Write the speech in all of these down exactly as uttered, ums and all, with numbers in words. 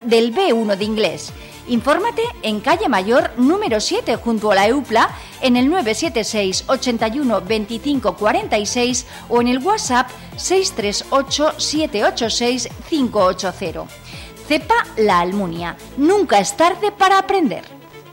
del B uno de inglés. Infórmate en calle Mayor número siete junto a la EUPLA en el nueve siete seis, ochenta y uno, veinticinco cuarenta y seis o en el WhatsApp seis tres ocho, siete ocho seis, cinco ocho cero. CEPA La Almunia. Nunca es tarde para aprender.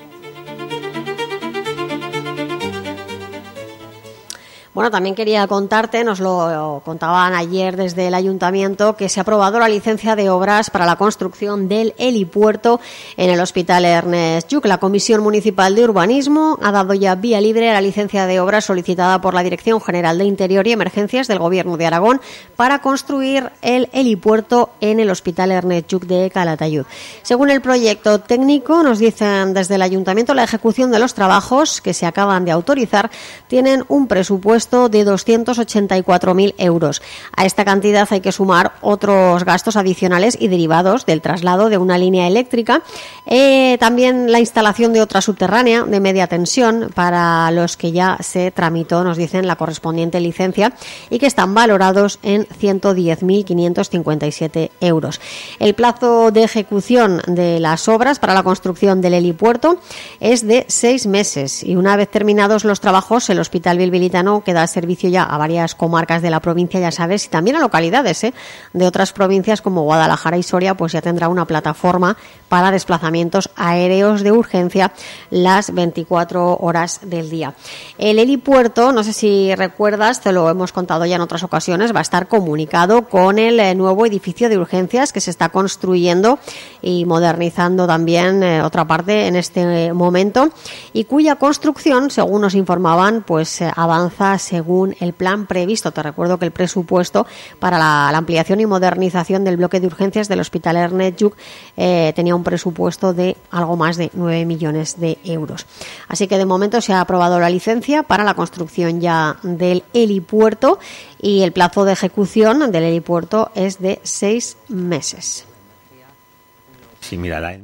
Bueno, también quería contarte, nos lo contaban ayer desde el Ayuntamiento, que se ha aprobado la licencia de obras para la construcción del helipuerto en el Hospital Ernest Lluch. La Comisión Municipal de Urbanismo ha dado ya vía libre a la licencia de obras solicitada por la Dirección General de Interior y Emergencias del Gobierno de Aragón para construir el helipuerto en el Hospital Ernest Lluch de Calatayud. Según el proyecto técnico, nos dicen desde el Ayuntamiento, la ejecución de los trabajos que se acaban de autorizar tienen un presupuesto de doscientos ochenta y cuatro mil euros. A esta cantidad hay que sumar otros gastos adicionales y derivados del traslado de una línea eléctrica, eh, también la instalación de otra subterránea de media tensión para los que ya se tramitó, nos dicen, la correspondiente licencia y que están valorados en ciento diez mil quinientos cincuenta y siete euros. El plazo de ejecución de las obras para la construcción del helipuerto es de seis meses y una vez terminados los trabajos el Hospital Bilbilitano queda da servicio ya a varias comarcas de la provincia, ya sabes, y también a localidades ¿eh? de otras provincias como Guadalajara y Soria, pues ya tendrá una plataforma para desplazamientos aéreos de urgencia las veinticuatro horas del día. El helipuerto, no sé si recuerdas, te lo hemos contado ya en otras ocasiones, va a estar comunicado con el eh, nuevo edificio de urgencias que se está construyendo y modernizando también eh, otra parte en este eh, momento y cuya construcción, según nos informaban, pues eh, avanza según el plan previsto. Te recuerdo que el presupuesto para la, la ampliación y modernización del bloque de urgencias del Hospital Ernest Lluch eh, tenía un presupuesto de algo más de nueve millones de euros. Así que de momento se ha aprobado la licencia para la construcción ya del helipuerto y el plazo de ejecución del helipuerto es de seis meses. Sí, mira, la...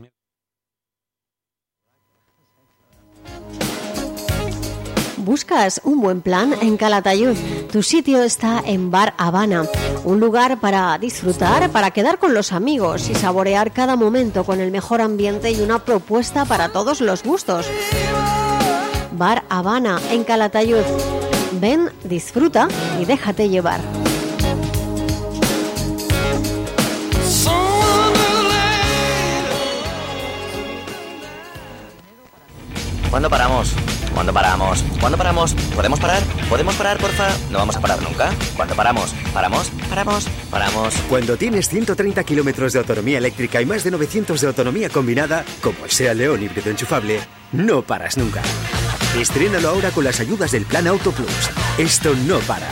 ¿Buscas un buen plan en Calatayud? Tu sitio está en Bar Habana, un lugar para disfrutar, para quedar con los amigos y saborear cada momento con el mejor ambiente y una propuesta para todos los gustos. Bar Habana en Calatayud. Ven, disfruta y déjate llevar. ¿Cuándo paramos? ¿Cuándo paramos? ¿Cuándo paramos? ¿Podemos parar? ¿Podemos parar, porfa? No vamos a parar nunca. ¿Cuándo paramos? ¿Paramos? ¿Paramos? ¿Paramos? Cuando tienes ciento treinta kilómetros de autonomía eléctrica y más de novecientos de autonomía combinada, como el SEAT León híbrido enchufable, no paras nunca. Estrénalo ahora con las ayudas del Plan Auto Plus. Esto no para.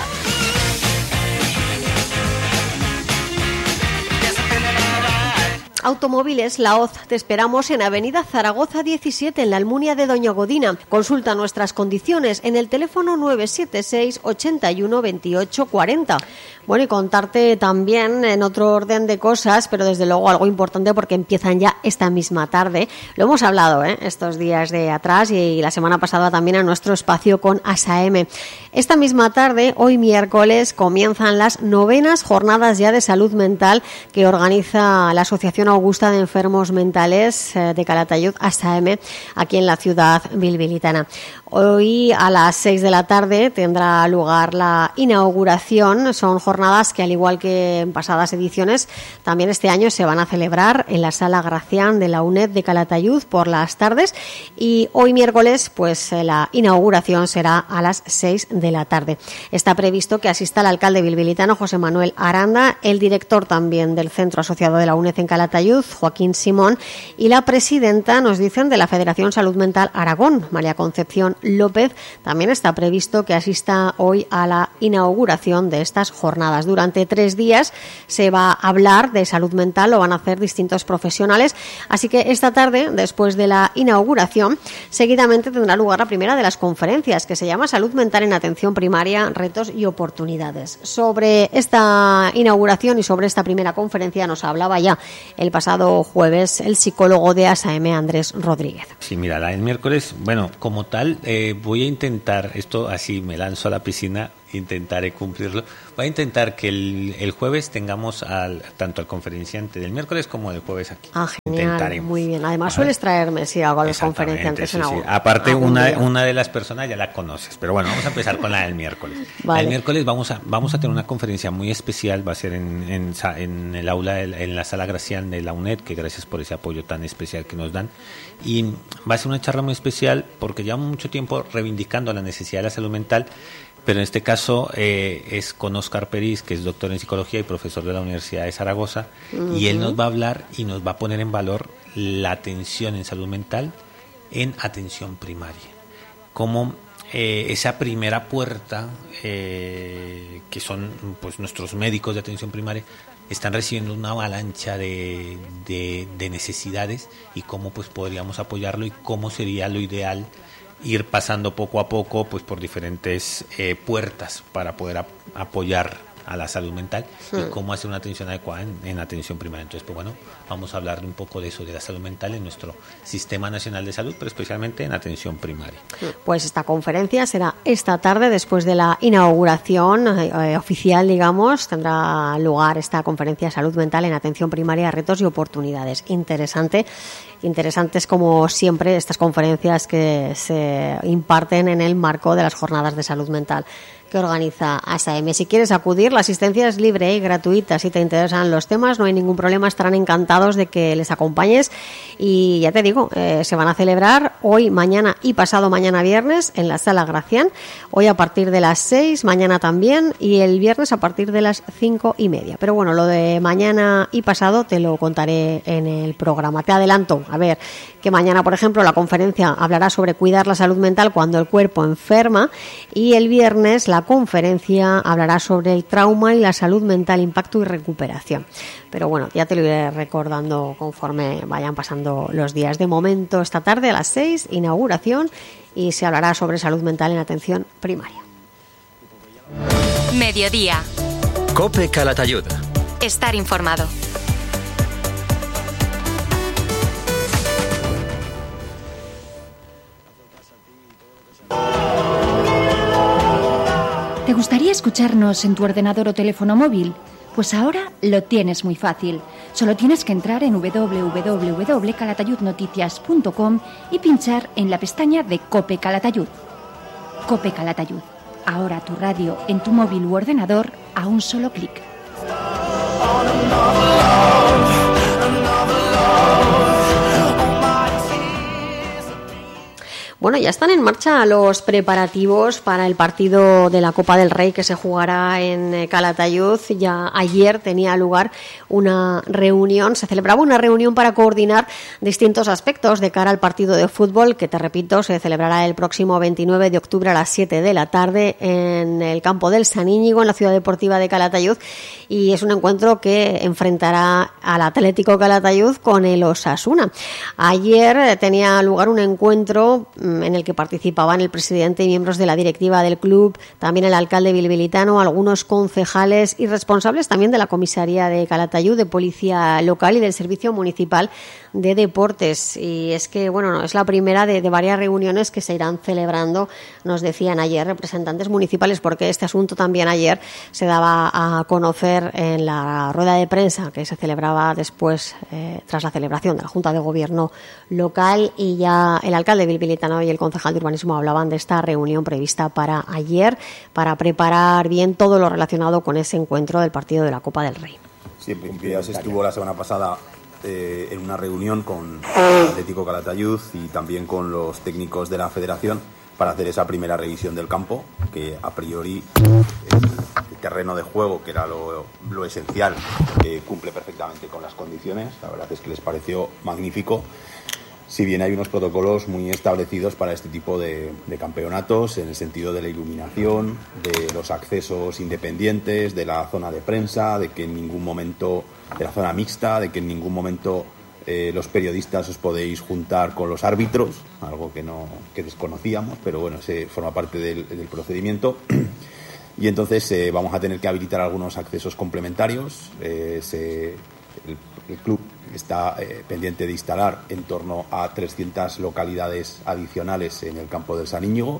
Automóviles La Hoz. Te esperamos en Avenida Zaragoza diecisiete, en la Almunia de Doña Godina. Consulta nuestras condiciones en el teléfono nueve siete seis, ochenta y uno, veintiocho cuarenta. Bueno, y contarte también en otro orden de cosas, pero desde luego algo importante porque empiezan ya esta misma tarde. Lo hemos hablado ¿eh? estos días de atrás y la semana pasada también en nuestro espacio con ASAEME. Esta misma tarde, hoy miércoles, comienzan las novenas jornadas ya de salud mental que organiza la Asociación Augusta de Enfermos Mentales de Calatayud, ASAEME, aquí en la ciudad bilbilitana. Hoy a las seis de la tarde tendrá lugar la inauguración. Son jornadas que, al igual que en pasadas ediciones, también este año se van a celebrar en la Sala Gracián de la UNED de Calatayud por las tardes, y hoy miércoles pues la inauguración será a las seis de la tarde. Está previsto que asista el alcalde bilbilitano José Manuel Aranda, el director también del Centro Asociado de la UNED en Calatayud, Joaquín Simón, y la presidenta, nos dicen, de la Federación Salud Mental Aragón, María Concepción López. También está previsto que asista hoy a la inauguración de estas jornadas. Durante tres días se va a hablar de salud mental, lo van a hacer distintos profesionales, así que esta tarde, después de la inauguración, seguidamente tendrá lugar la primera de las conferencias, que se llama Salud Mental en Atención Primaria, Retos y Oportunidades. Sobre esta inauguración y sobre esta primera conferencia nos hablaba ya el pasado jueves el psicólogo de ASAEME, Andrés Rodríguez. Sí, mira, el miércoles, bueno, como tal, eh, voy a intentar, esto así me lanzo a la piscina, intentaré cumplirlo. Voy a intentar que el, el jueves tengamos al, tanto al conferenciante del miércoles como del jueves aquí. Ah, genial, muy bien. Además sueles traerme, sí, algo a los conferenciantes. Sí, en sí. algún, Aparte, una, una de las personas ya la conoces, pero bueno, vamos a empezar con la del miércoles. Vale. El miércoles vamos a vamos a tener una conferencia muy especial, va a ser en, en, en el aula, en la sala Gracián de la UNED, que gracias por ese apoyo tan especial que nos dan. Y va a ser una charla muy especial porque llevamos mucho tiempo reivindicando la necesidad de la salud mental, pero en este caso eh, es con Óscar Peris, que es doctor en psicología y profesor de la Universidad de Zaragoza, uh-huh. y él nos va a hablar y nos va a poner en valor la atención en salud mental en atención primaria, como eh, esa primera puerta eh, que son pues nuestros médicos de atención primaria están recibiendo una avalancha de, de, de necesidades, y cómo pues podríamos apoyarlo y cómo sería lo ideal ir pasando poco a poco pues por diferentes eh, puertas para poder ap- apoyar a la salud mental, sí. y cómo hacer una atención adecuada en, en atención primaria. Entonces, pues bueno, vamos a hablar un poco de eso, de la salud mental en nuestro Sistema Nacional de Salud, pero especialmente en atención primaria. Pues esta conferencia será esta tarde, después de la inauguración eh, oficial, digamos, tendrá lugar esta conferencia de salud mental en atención primaria, retos y oportunidades. Interesante. Interesantes como siempre estas conferencias que se imparten en el marco de las jornadas de salud mental que organiza A S A M. Si quieres acudir, la asistencia es libre y gratuita. Si te interesan los temas, no hay ningún problema, estarán encantados de que les acompañes. Y ya te digo, eh, se van a celebrar hoy, mañana y pasado mañana viernes en la Sala Gracián. Hoy a partir de las seis, mañana también, y el viernes a partir de las cinco y media. Pero bueno, lo de mañana y pasado te lo contaré en el programa. Te adelanto, a ver, que mañana, por ejemplo, la conferencia hablará sobre cuidar la salud mental cuando el cuerpo enferma, y el viernes la conferencia hablará sobre el trauma y la salud mental, impacto y recuperación. Pero bueno, ya te lo iré recordando conforme vayan pasando los días. De momento, esta tarde a las seis, inauguración, y se hablará sobre salud mental en atención primaria. Mediodía. COPE Calatayud. Estar informado. ¿Te gustaría escucharnos en tu ordenador o teléfono móvil? Pues ahora lo tienes muy fácil. Solo tienes que entrar en doble u doble u doble u punto calatayud noticias punto com y pinchar en la pestaña de COPE Calatayud. COPE Calatayud. Ahora tu radio en tu móvil u ordenador a un solo clic. Bueno, ya están en marcha los preparativos para el partido de la Copa del Rey que se jugará en Calatayud. Ya ayer tenía lugar una reunión, se celebraba una reunión para coordinar distintos aspectos de cara al partido de fútbol que, te repito, se celebrará el próximo veintinueve de octubre a las siete de la tarde en el campo del San Íñigo, en la ciudad deportiva de Calatayud, y es un encuentro que enfrentará al Atlético Calatayud con el Osasuna. Ayer tenía lugar un encuentro en el que participaban el presidente y miembros de la directiva del club, también el alcalde bilbilitano, algunos concejales y responsables también de la comisaría de Calatayud, de policía local y del servicio municipal de deportes. Y es que, bueno, no es la primera de, de varias reuniones que se irán celebrando, nos decían ayer representantes municipales, porque este asunto también ayer se daba a conocer en la rueda de prensa que se celebraba después, eh, tras la celebración de la Junta de Gobierno local, y ya el alcalde bilbilitano y el concejal de urbanismo hablaban de esta reunión prevista para ayer, para preparar bien todo lo relacionado con ese encuentro del partido de la Copa del Rey. Sí, en principio ya se estuvo la semana pasada eh, en una reunión con el Atlético Calatayud y también con los técnicos de la federación para hacer esa primera revisión del campo, que a priori el terreno de juego, que era lo, lo esencial, eh, cumple perfectamente con las condiciones. La verdad es que les pareció magnífico. Si bien hay unos protocolos muy establecidos para este tipo de, de campeonatos, en el sentido de la iluminación, de los accesos independientes, de la zona de prensa, de que en ningún momento, de la zona mixta, de que en ningún momento eh, los periodistas os podéis juntar con los árbitros, algo que no que desconocíamos, pero bueno, se forma parte del, del procedimiento. Y entonces eh, vamos a tener que habilitar algunos accesos complementarios. Eh, se, el, el club está eh, pendiente de instalar en torno a trescientas localidades adicionales en el campo del San Íñigo,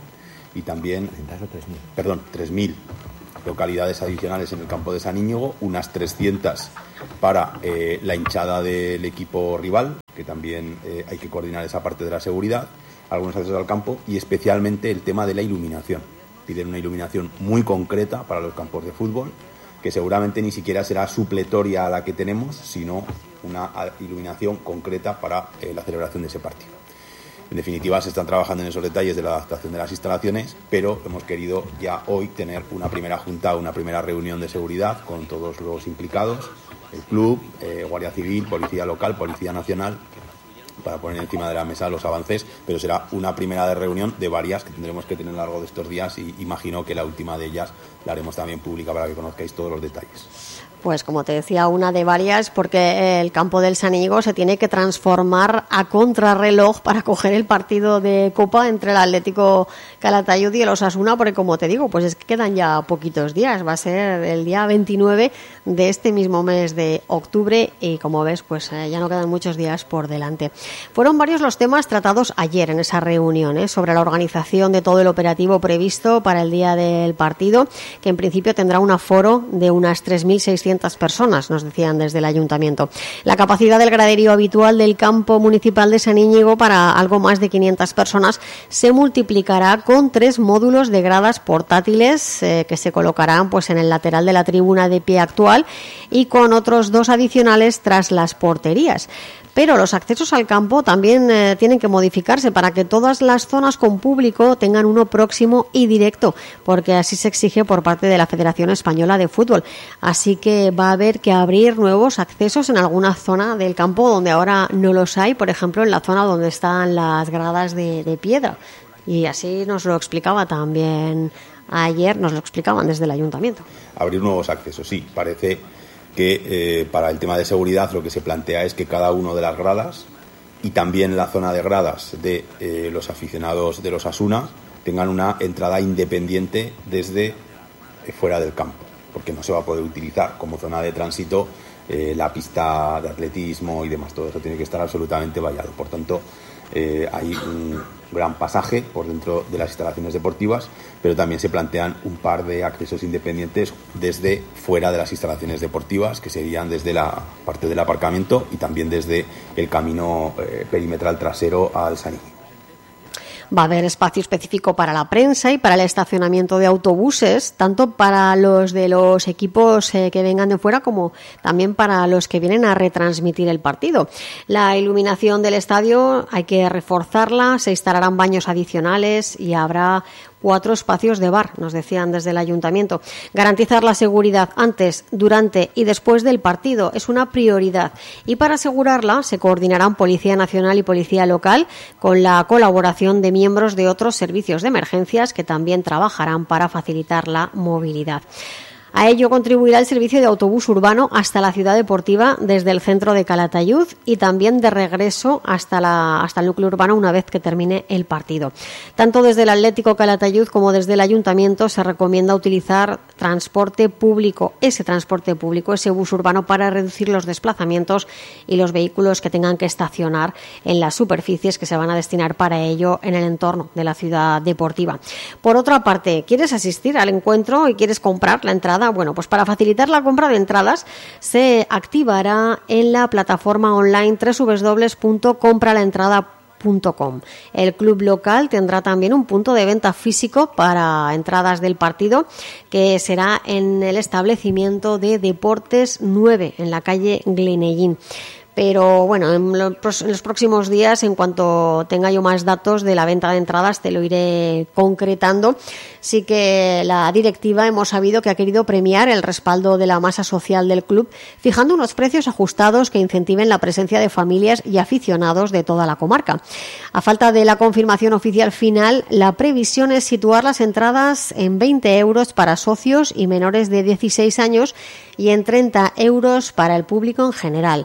y también, perdón, tres mil localidades adicionales en el campo de San Íñigo, unas trescientas para eh, la hinchada del equipo rival, que también eh, hay que coordinar esa parte de la seguridad, algunos accesos al campo y especialmente el tema de la iluminación. Piden una iluminación muy concreta para los campos de fútbol, que seguramente ni siquiera será supletoria a la que tenemos, sino una iluminación concreta para eh, la celebración de ese partido. En definitiva, se están trabajando en esos detalles de la adaptación de las instalaciones, pero hemos querido ya hoy tener una primera junta, una primera reunión de seguridad con todos los implicados, el club, eh, Guardia Civil, Policía Local, Policía Nacional, para poner encima de la mesa los avances, pero será una primera de reunión de varias que tendremos que tener a lo largo de estos días y imagino que la última de ellas la haremos también pública para que conozcáis todos los detalles. Pues como te decía, una de varias, porque el campo del San Íñigo se tiene que transformar a contrarreloj para coger el partido de Copa entre el Atlético Calatayud y el Osasuna, porque como te digo, pues es que quedan ya poquitos días, va a ser el día veintinueve de este mismo mes de octubre y como ves, pues eh, ya no quedan muchos días por delante. Fueron varios los temas tratados ayer en esa reunión, ¿eh? sobre la organización de todo el operativo previsto para el día del partido, que en principio tendrá un aforo de unas tres mil seiscientas personas, nos decían desde el ayuntamiento. La capacidad del graderío habitual del campo municipal de San Íñigo para algo más de quinientas personas se multiplicará con tres módulos de gradas portátiles eh, que se colocarán pues en el lateral de la tribuna de pie actual y con otros dos adicionales tras las porterías. Pero los accesos al campo también eh, tienen que modificarse para que todas las zonas con público tengan uno próximo y directo, porque así se exige por parte de la Federación Española de Fútbol. Así que va a haber que abrir nuevos accesos en alguna zona del campo donde ahora no los hay, por ejemplo, en la zona donde están las gradas de, de piedra. Y así nos lo explicaba también ayer, nos lo explicaban desde el ayuntamiento. Abrir nuevos accesos, sí, parece que eh, para el tema de seguridad lo que se plantea es que cada uno de las gradas y también la zona de gradas de eh, los aficionados de los Osasuna tengan una entrada independiente desde eh, fuera del campo, porque no se va a poder utilizar como zona de tránsito eh, la pista de atletismo y demás. Todo eso tiene que estar absolutamente vallado. Por tanto, eh, hay un gran pasaje por dentro de las instalaciones deportivas, pero también se plantean un par de accesos independientes desde fuera de las instalaciones deportivas, que serían desde la parte del aparcamiento y también desde el camino eh, perimetral trasero al San Íñigo. Va a haber espacio específico para la prensa y para el estacionamiento de autobuses, tanto para los de los equipos eh, que vengan de fuera como también para los que vienen a retransmitir el partido. La iluminación del estadio hay que reforzarla, se instalarán baños adicionales y habrá cuatro espacios de bar, nos decían desde el ayuntamiento. Garantizar la seguridad antes, durante y después del partido es una prioridad y para asegurarla se coordinarán Policía Nacional y Policía Local con la colaboración de miembros de otros servicios de emergencias que también trabajarán para facilitar la movilidad. A ello contribuirá el servicio de autobús urbano hasta la ciudad deportiva desde el centro de Calatayud y también de regreso hasta, la, hasta el núcleo urbano una vez que termine el partido. Tanto desde el Atlético Calatayud como desde el ayuntamiento se recomienda utilizar transporte público, ese transporte público, ese bus urbano para reducir los desplazamientos y los vehículos que tengan que estacionar en las superficies que se van a destinar para ello en el entorno de la ciudad deportiva. Por otra parte, ¿quieres asistir al encuentro y quieres comprar la entrada? Bueno, pues para facilitar la compra de entradas se activará en la plataforma online doble u doble u doble u punto compra la entrada punto com. El club local tendrá también un punto de venta físico para entradas del partido que será en el establecimiento de Deportes nueve en la calle Glenellín. Pero bueno, en los próximos días, en cuanto tenga yo más datos de la venta de entradas, te lo iré concretando. Sí que la directiva hemos sabido que ha querido premiar el respaldo de la masa social del club, fijando unos precios ajustados que incentiven la presencia de familias y aficionados de toda la comarca. A falta de la confirmación oficial final, la previsión es situar las entradas en veinte euros para socios y menores de dieciséis años y en treinta euros para el público en general.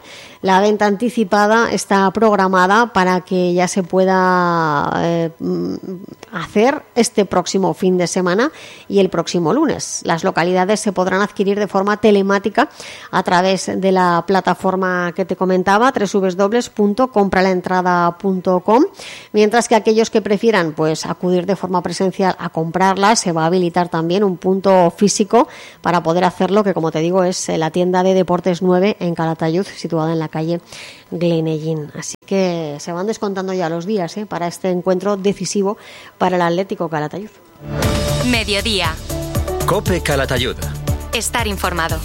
La venta anticipada está programada para que ya se pueda eh, hacer este próximo fin de semana y el próximo lunes. Las localidades se podrán adquirir de forma telemática a través de la plataforma que te comentaba, doble u doble u doble u punto compra la entrada punto com, mientras que aquellos que prefieran pues acudir de forma presencial a comprarla, se va a habilitar también un punto físico para poder hacerlo, que como te digo es la tienda de Deportes nueve en Calatayud, situada en la calle Glenellín. Así que se van descontando ya los días ¿eh? para este encuentro decisivo para el Atlético Calatayud. Mediodía. COPE Calatayud. Estar informado.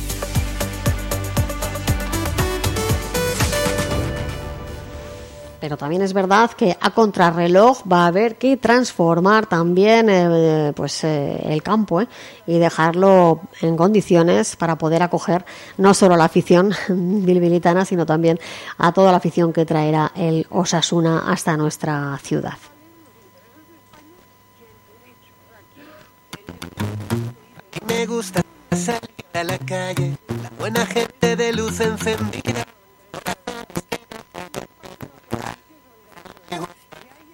Pero también es verdad que a contrarreloj va a haber que transformar también eh, pues eh, el campo ¿eh? y dejarlo en condiciones para poder acoger no solo a la afición bilbilitana, sino también a toda la afición que traerá el Osasuna hasta nuestra ciudad. Me gusta salir a la calle, la buena gente de luz encendida.